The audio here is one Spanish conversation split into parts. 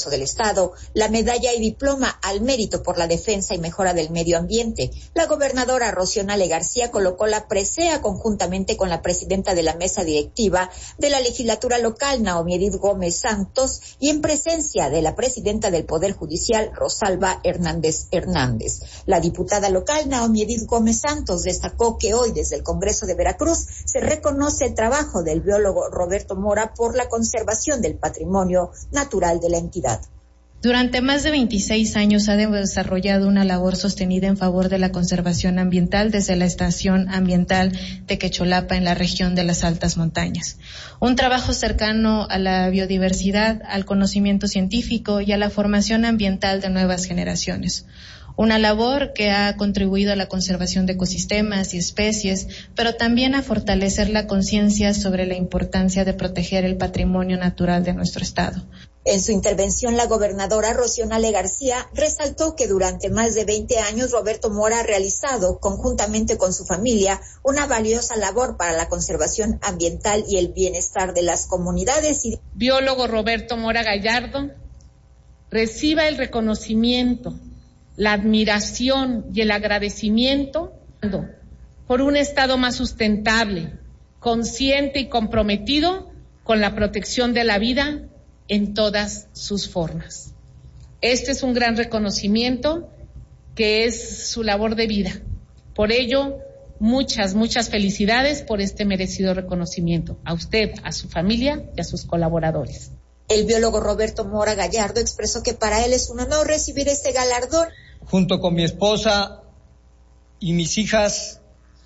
Congreso del Estado la medalla y diploma al mérito por la defensa y mejora del medio ambiente. La gobernadora Rocío Nale García colocó la presea conjuntamente con la presidenta de la mesa directiva de la legislatura local, Naomi Edith Gómez Santos, y en presencia de la presidenta del Poder Judicial, Rosalba Hernández Hernández. La diputada local, Naomi Edith Gómez Santos, destacó que hoy desde el Congreso de Veracruz se reconoce el trabajo del biólogo Roberto Mora por la conservación del patrimonio natural de la entidad. Durante más de 26 años ha desarrollado una labor sostenida en favor de la conservación ambiental desde la Estación Ambiental de Quecholapa en la región de las Altas Montañas. Un trabajo cercano a la biodiversidad, al conocimiento científico y a la formación ambiental de nuevas generaciones. Una labor que ha contribuido a la conservación de ecosistemas y especies, pero también a fortalecer la conciencia sobre la importancia de proteger el patrimonio natural de nuestro estado. En su intervención, la gobernadora Rocío Nale García resaltó que durante más de 20 años Roberto Mora ha realizado, conjuntamente con su familia, una valiosa labor para la conservación ambiental y el bienestar de las comunidades. Biólogo Roberto Mora Gallardo, reciba el reconocimiento, la admiración y el agradecimiento por un Estado más sustentable, consciente y comprometido con la protección de la vida en todas sus formas. Este es un gran reconocimiento que es su labor de vida. Por ello, muchas felicidades por este merecido reconocimiento. A usted, a su familia y a sus colaboradores. El biólogo Roberto Mora Gallardo expresó que para él es un honor recibir este galardón. Junto con mi esposa y mis hijas,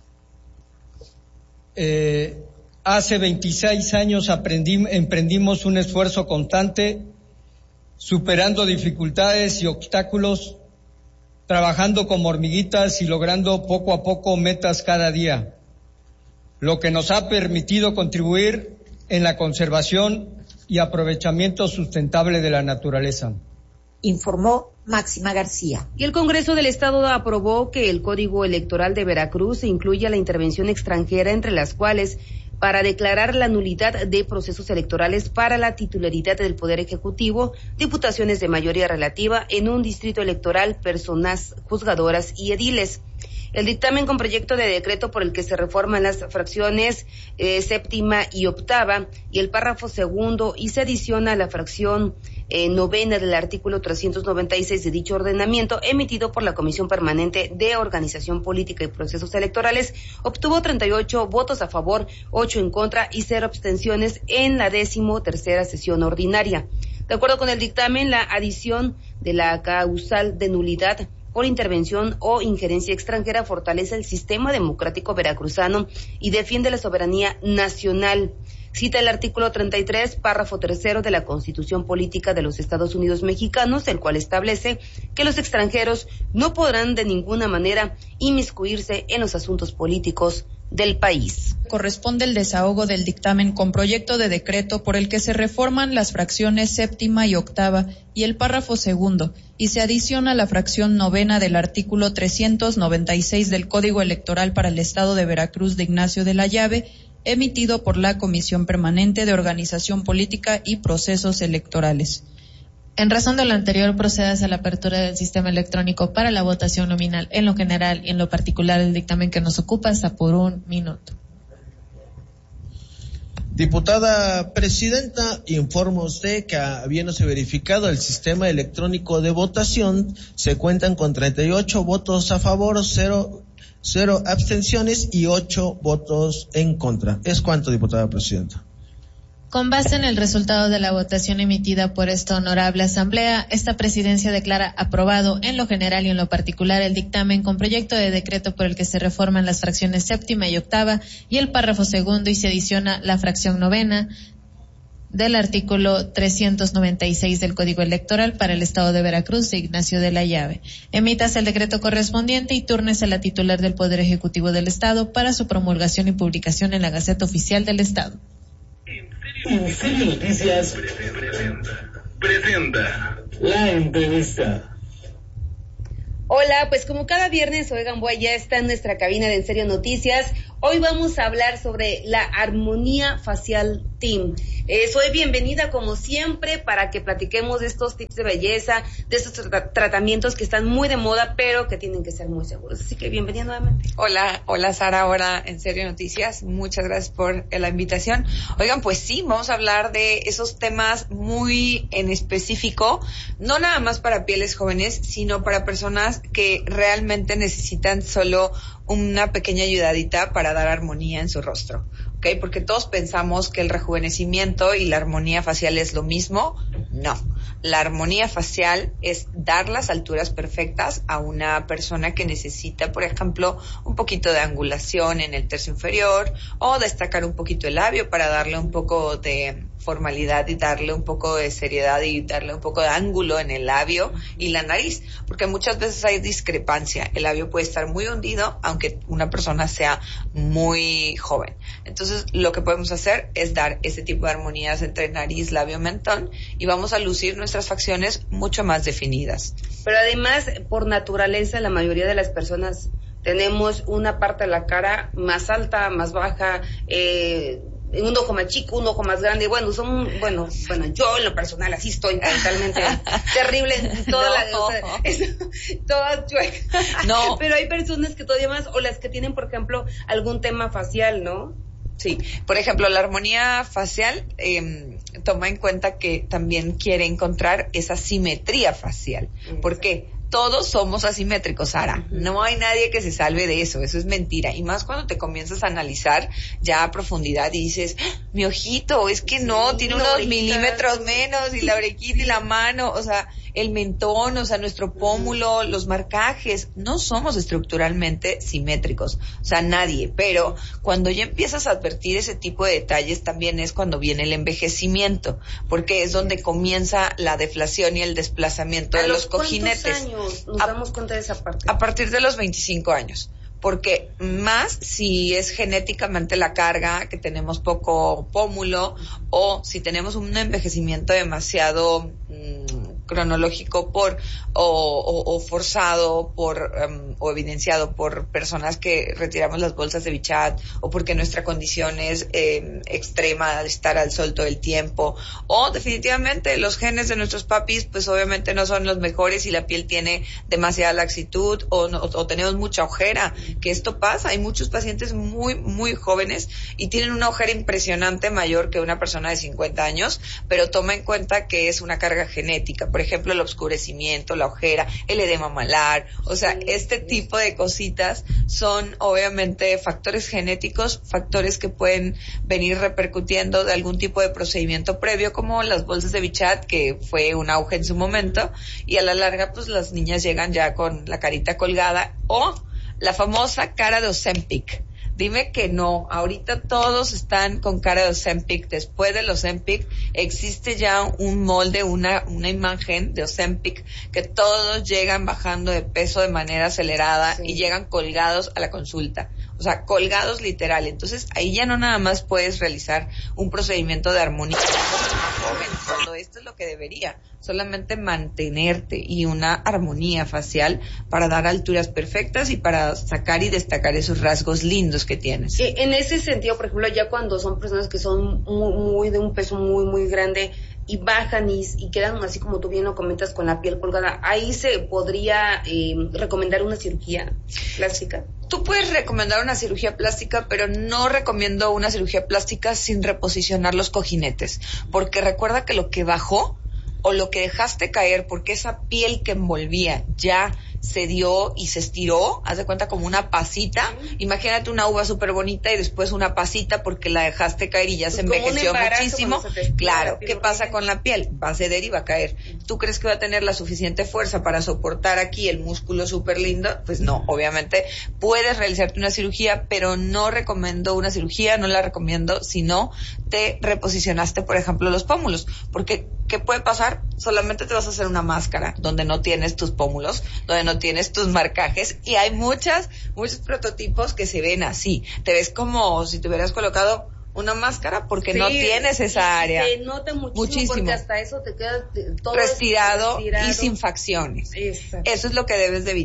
hace 26 años emprendimos un esfuerzo constante, superando dificultades y obstáculos, trabajando como hormiguitas y logrando poco a poco metas cada día, lo que nos ha permitido contribuir en la conservación y aprovechamiento sustentable de la naturaleza. Informó Máxima García. Y el Congreso del Estado aprobó que el Código Electoral de Veracruz incluya la intervención extranjera, entre las cuales para declarar la nulidad de procesos electorales para la titularidad del Poder Ejecutivo, diputaciones de mayoría relativa en un distrito electoral, personas juzgadoras y ediles. El dictamen con proyecto de decreto por el que se reforman las fracciones séptima y octava y el párrafo segundo y se adiciona a la fracción novena del artículo 396 de dicho ordenamiento emitido por la Comisión Permanente de Organización Política y Procesos Electorales, obtuvo 38 votos a favor, 8 en contra y 0 abstenciones en la 13ª sesión ordinaria. De acuerdo con el dictamen, la adición de la causal de nulidad por intervención o injerencia extranjera fortalece el sistema democrático veracruzano y defiende la soberanía nacional. Cita el artículo 33, párrafo tercero de la Constitución Política de los Estados Unidos Mexicanos, el cual establece que los extranjeros no podrán de ninguna manera inmiscuirse en los asuntos políticos del país. Corresponde el desahogo del dictamen con proyecto de decreto por el que se reforman las fracciones séptima y octava y el párrafo segundo y se adiciona la fracción novena del artículo 396 del Código Electoral para el Estado de Veracruz de Ignacio de la Llave, emitido por la Comisión Permanente de Organización Política y Procesos Electorales. En razón de lo anterior, procedas a la apertura del sistema electrónico para la votación nominal en lo general y en lo particular del dictamen que nos ocupa hasta por 1 minuto. Diputada presidenta, informa usted que habiéndose verificado el sistema electrónico de votación, se cuentan con 38 votos a favor, 0 abstenciones y 8 votos en contra. ¿Es cuánto, diputada presidenta? Con base en el resultado de la votación emitida por esta honorable asamblea, esta presidencia declara aprobado en lo general y en lo particular el dictamen con proyecto de decreto por el que se reforman las fracciones séptima y octava y el párrafo segundo y se adiciona la fracción novena del artículo 396 del Código Electoral para el Estado de Veracruz de Ignacio de la Llave. Emítase el decreto correspondiente y túrnese a la titular del Poder Ejecutivo del Estado para su promulgación y publicación en la Gaceta Oficial del Estado. En Serio Noticias presenta la entrevista. Hola, pues como cada viernes, Oigan Boy ya está en nuestra cabina de En Serio Noticias. Hoy vamos a hablar sobre la armonía facial Team. Soy bienvenida como siempre para que platiquemos de estos tips de belleza, de estos tratamientos que están muy de moda, pero que tienen que ser muy seguros. Así que bienvenida nuevamente. Hola Sara, ahora en Serio Noticias. Muchas gracias por la invitación. Oigan, pues sí, vamos a hablar de esos temas muy en específico, no nada más para pieles jóvenes, sino para personas que realmente necesitan solo una pequeña ayudadita para dar armonía en su rostro, ¿ok? Porque todos pensamos que el rejuvenecimiento y la armonía facial es lo mismo. No, la armonía facial es dar las alturas perfectas a una persona que necesita, por ejemplo, un poquito de angulación en el tercio inferior o destacar un poquito el labio para darle un poco de formalidad y darle un poco de seriedad y darle un poco de ángulo en el labio y la nariz, porque muchas veces hay discrepancia. El labio puede estar muy hundido aunque una persona sea muy joven. Entonces lo que podemos hacer es dar ese tipo de armonías entre nariz, labio, mentón, y vamos a lucir nuestras facciones mucho más definidas. Pero además, por naturaleza, la mayoría de las personas tenemos una parte de la cara más alta, más baja, un ojo más chico, un ojo más grande. Bueno, yo en lo personal así estoy totalmente terrible, toda chueca. No. Pero hay personas que todavía más, o las que tienen, por ejemplo, algún tema facial, ¿no? Sí, por ejemplo, la armonía facial toma en cuenta que también quiere encontrar esa simetría facial. ¿Por qué? Todos somos asimétricos, Sara. No hay nadie que se salve de eso. Eso es mentira. Y más cuando te comienzas a analizar ya a profundidad y dices, mi ojito, es que no, tiene unos milímetros menos, y la orejita y la mano, o sea, el mentón, o sea, nuestro pómulo, los marcajes, no somos estructuralmente simétricos. O sea, nadie. Pero cuando ya empiezas a advertir ese tipo de detalles, también es cuando viene el envejecimiento, porque es donde comienza la deflación y el desplazamiento de los cojinetes. ¿Cuántos años nos damos cuenta de esa parte? A partir de los 25 años. Porque más si es genéticamente la carga, que tenemos poco pómulo, o si tenemos un envejecimiento demasiado cronológico o forzado o evidenciado por personas que retiramos las bolsas de Bichat, o porque nuestra condición es extrema de estar al sol todo el tiempo, o definitivamente los genes de nuestros papis pues obviamente no son los mejores y la piel tiene demasiada laxitud o tenemos mucha ojera, que esto pasa. Hay muchos pacientes muy muy jóvenes y tienen una ojera impresionante, mayor que una persona de 50 años, pero toma en cuenta que es una carga genética. Por ejemplo, el oscurecimiento, la ojera, el edema malar, o sea, este tipo de cositas son obviamente factores genéticos, factores que pueden venir repercutiendo de algún tipo de procedimiento previo, como las bolsas de Bichat, que fue un auge en su momento, y a la larga pues las niñas llegan ya con la carita colgada, o la famosa cara de Ozempic. Dime que no, ahorita todos están con cara de Ozempic. Después del Ozempic existe ya un molde, una imagen de Ozempic, que todos llegan bajando de peso de manera acelerada, sí, y llegan colgados a la consulta. O sea, colgados literal. Entonces ahí ya no nada más puedes realizar un procedimiento de armonía joven, cuando esto es lo que debería, solamente mantenerte y una armonía facial para dar alturas perfectas y para sacar y destacar esos rasgos lindos que tienes. En ese sentido, por ejemplo, ya cuando son personas que son muy de un peso muy muy grande y bajan y quedan así como tú bien lo comentas, con la piel colgada, ahí se podría recomendar una cirugía plástica. Tú puedes recomendar una cirugía plástica, pero no recomiendo una cirugía plástica sin reposicionar los cojinetes, porque recuerda que lo que bajó o lo que dejaste caer, porque esa piel que envolvía ya se dio y se estiró, haz de cuenta como una pasita. Imagínate una uva súper bonita y después una pasita porque la dejaste caer y ya se envejeció muchísimo. Claro, ¿qué pasa con la piel? Va a ceder y va a caer. ¿Tú crees que va a tener la suficiente fuerza para soportar aquí el músculo súper lindo? Pues no, obviamente puedes realizarte una cirugía, pero no recomiendo una cirugía, no la recomiendo si no te reposicionaste, por ejemplo, los pómulos, porque ¿qué puede pasar? Solamente te vas a hacer una máscara donde no tienes tus pómulos, donde no tienes tus marcajes, y hay muchos prototipos que se ven así. Te ves como si te hubieras colocado una máscara porque no tienes esa área. Se nota muchísimo porque hasta eso te queda todo retirado y sin facciones. Exacto. Eso es lo que debes de evitar.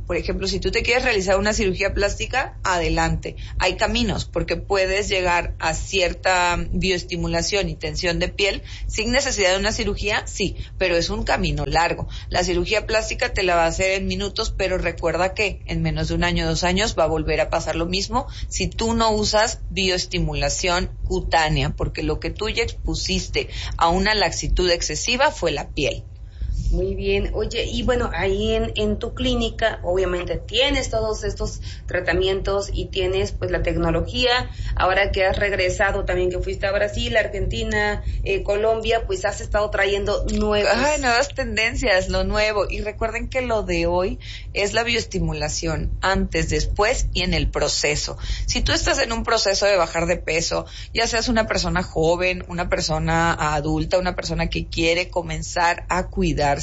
Por ejemplo, si tú te quieres realizar una cirugía plástica, adelante. Hay caminos, porque puedes llegar a cierta bioestimulación y tensión de piel sin necesidad de una cirugía, sí, pero es un camino largo. La cirugía plástica te la va a hacer en minutos, pero recuerda que en menos de 1 año, 2 años va a volver a pasar lo mismo si tú no usas bioestimulación cutánea, porque lo que tú ya expusiste a una laxitud excesiva fue la piel. Muy bien. Oye, y bueno, ahí en tu clínica, obviamente tienes todos estos tratamientos y tienes pues la tecnología. Ahora que has regresado también, que fuiste a Brasil, Argentina, Colombia, pues has estado trayendo nuevas tendencias, lo nuevo. Y recuerden que lo de hoy es la bioestimulación, antes, después y en el proceso. Si tú estás en un proceso de bajar de peso, ya seas una persona joven, una persona adulta, una persona que quiere comenzar a cuidarse,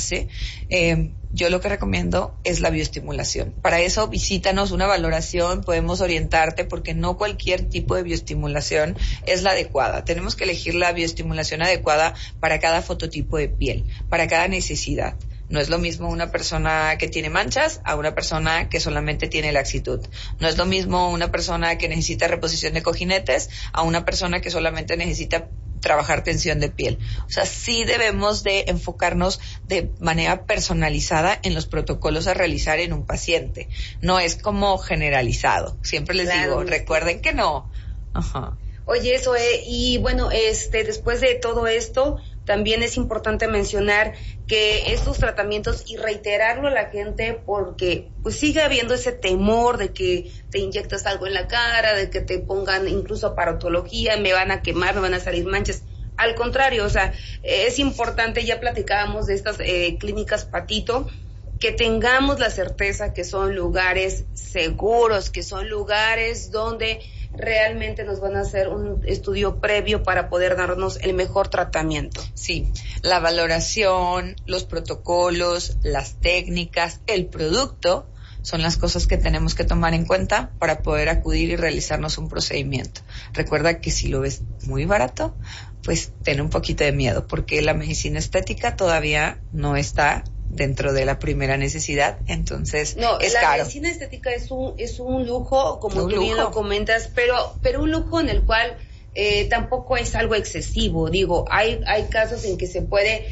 yo lo que recomiendo es la bioestimulación. Para eso visítanos, una valoración, podemos orientarte, porque no cualquier tipo de bioestimulación es la adecuada. Tenemos que elegir la bioestimulación adecuada para cada fototipo de piel, para cada necesidad. No es lo mismo una persona que tiene manchas a una persona que solamente tiene laxitud. No es lo mismo una persona que necesita reposición de cojinetes a una persona que solamente necesita trabajar tensión de piel. O sea, sí debemos de enfocarnos de manera personalizada en los protocolos a realizar en un paciente. No es como generalizado. Siempre les digo, recuerden que no. Ajá. Oye, eso, y bueno, después de todo esto, también es importante mencionar que estos tratamientos, y reiterarlo a la gente, porque pues sigue habiendo ese temor de que te inyectas algo en la cara, de que te pongan incluso aparatología, me van a quemar, me van a salir manchas. Al contrario, o sea, es importante, ya platicábamos de estas clínicas Patito, que tengamos la certeza que son lugares seguros, que son lugares donde realmente nos van a hacer un estudio previo para poder darnos el mejor tratamiento. Sí, la valoración, los protocolos, las técnicas, el producto son las cosas que tenemos que tomar en cuenta para poder acudir y realizarnos un procedimiento. Recuerda que si lo ves muy barato, pues ten un poquito de miedo, porque la medicina estética todavía no está dentro de la primera necesidad, entonces es caro. La medicina estética es un lujo, como tú bien lo comentas, pero un lujo en el cual tampoco es algo excesivo. Digo, hay casos en que se puede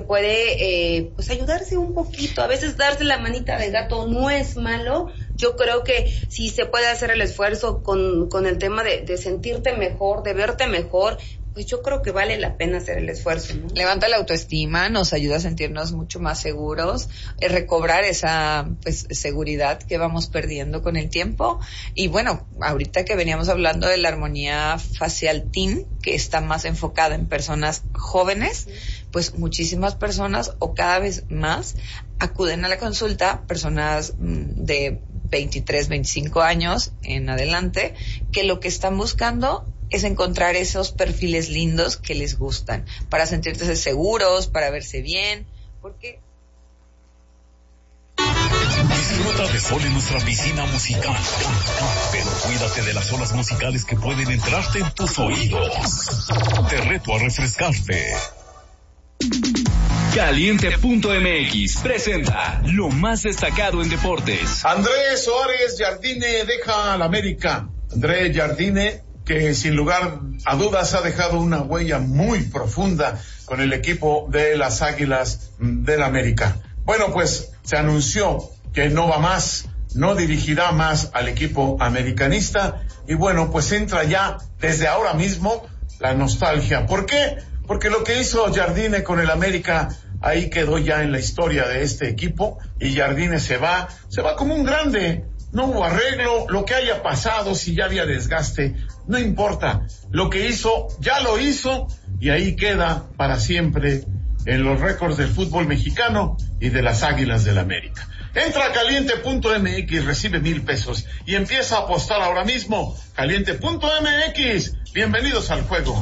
pues ayudarse un poquito. A veces darse la manita de gato no es malo. Yo creo que si se puede hacer el esfuerzo con el tema de sentirte mejor, de verte mejor, pues yo creo que vale la pena hacer el esfuerzo, ¿no? Levanta la autoestima, nos ayuda a sentirnos mucho más seguros, recobrar esa pues seguridad que vamos perdiendo con el tiempo. Y bueno, ahorita que veníamos hablando de la armonía facial teen, que está más enfocada en personas jóvenes, pues muchísimas personas, o cada vez más, acuden a la consulta, personas de 23, 25 años en adelante, que lo que están buscando es encontrar esos perfiles lindos que les gustan, para sentirse seguros, para verse bien, porque... Disfruta de sol en nuestra piscina musical, pero cuídate de las olas musicales que pueden entrarte en tus oídos. Te reto a refrescarte. Caliente.mx presenta lo más destacado en deportes. Andrés Suárez Jardine deja al América. Andrés Jardine, que sin lugar a dudas ha dejado una huella muy profunda con el equipo de las Águilas del América. Bueno, pues se anunció que no va más, no dirigirá más al equipo americanista, y bueno, pues entra ya desde ahora mismo la nostalgia. ¿Por qué? Porque lo que hizo Jardine con el América, ahí quedó ya en la historia de este equipo, y Jardine se va como un grande. No hubo arreglo, lo que haya pasado, si ya había desgaste, no importa. Lo que hizo, ya lo hizo, y ahí queda para siempre en los récords del fútbol mexicano y de las Águilas del América. Entra a Caliente.mx, recibe 1,000 pesos y empieza a apostar ahora mismo. Caliente.mx, bienvenidos al juego.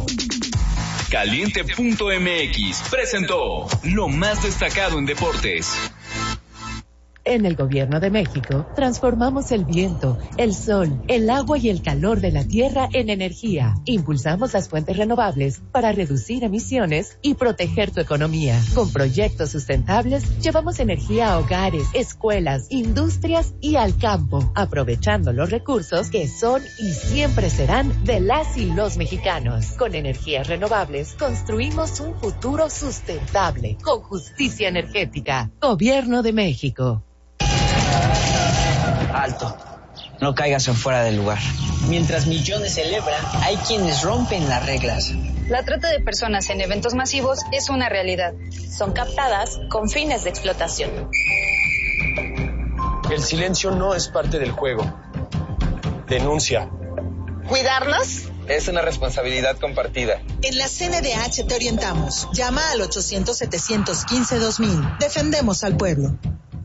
Caliente.mx presentó lo más destacado en deportes. En el Gobierno de México, transformamos el viento, el sol, el agua y el calor de la tierra en energía. Impulsamos las fuentes renovables para reducir emisiones y proteger tu economía. Con proyectos sustentables, llevamos energía a hogares, escuelas, industrias y al campo, aprovechando los recursos que son y siempre serán de las y los mexicanos. Con energías renovables, construimos un futuro sustentable, con justicia energética. Gobierno de México. Alto, no caigas en fuera del lugar. Mientras millones celebran, hay quienes rompen las reglas. La trata de personas en eventos masivos es una realidad. Son captadas con fines de explotación. El silencio no es parte del juego. Denuncia. ¿Cuidarlas? Es una responsabilidad compartida. En la CNDH te orientamos. Llama al 800-715-2000. Defendemos al pueblo.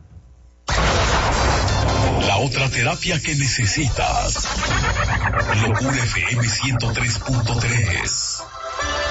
La otra terapia que necesitas. Locura FM 103.3.